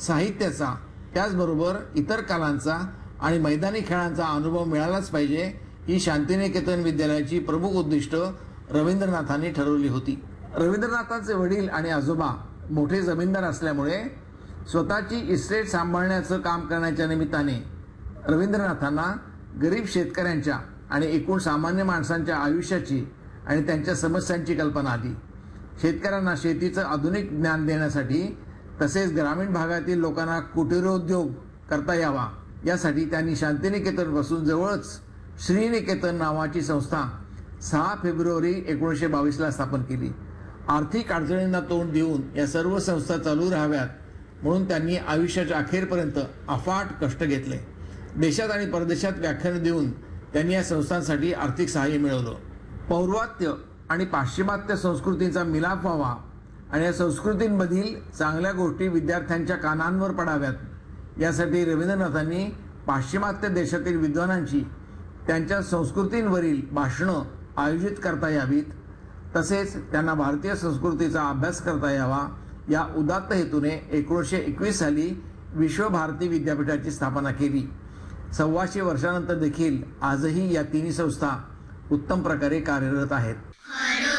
साहित्याचा त्याचबरोबर इतर कलांचा आणि मैदानी खेळांचा अनुभव मिळालाच पाहिजे ही शांतिनिकेतन विद्यालयाची प्रमुख उद्दिष्ट रवींद्रनाथांनी ठरवली होती. रवींद्रनाथांचे वडील आणि आजोबा मोठे जमीनदार असल्यामुळे स्वतःची इस्टेट सांभाळण्याचं काम करण्याच्या निमित्ताने रवींद्रनाथांना गरीब शेतकऱ्यांच्या आणि एकूण सामान्य माणसांच्या आयुष्याची आणि त्यांच्या समस्यांची कल्पना आली. शेतकऱ्यांना शेतीचं आधुनिक ज्ञान देण्यासाठी तसेच ग्रामीण भागातील लोकांना कुटीरोद्योग करता यावा यासाठी त्यांनी शांतिनिकेतनपासून जवळच श्रीनिकेतन नावाची संस्था 6 फेब्रुवारी 1922 स्थापन केली. आर्थिक अडचणींना तोंड देऊन या सर्व संस्था चालू राहाव्यात म्हणून त्यांनी आयुष्याच्या अखेरपर्यंत अफाट कष्ट घेतले. देशात आणि परदेशात व्याख्यानं देऊन त्यांनी या संस्थांसाठी आर्थिक सहाय्य मिळवलं. पौर्वात्य आणि पाश्चिमात्य संस्कृतींचा मिलाप व्हावा आणि या संस्कृतींमधील चांगल्या गोष्टी विद्यार्थ्यांच्या कानांवर पडाव्यात यासाठी रवींद्रनाथांनी पाश्चिमात्य देशातील विद्वानांची त्यांच्या संस्कृतींवरील भाषणं आयोजित करता यावीत, तसेच त्यांना भारतीय संस्कृतीचा अभ्यास करता यावा या उदात्त हेतूने 1921 साली विश्वभारती विद्यापीठाची स्थापना केली. 125 वर्षानंतर देखील आजही या तिन्ही संस्था उत्तम प्रकारे कार्यरत आहेत.